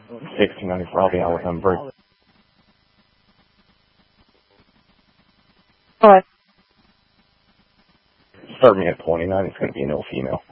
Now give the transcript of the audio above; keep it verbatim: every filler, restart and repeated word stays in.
sixteen ninety-four, I'll be out with them. Break. Alright. Start me at twenty-nine, it's going to be no female.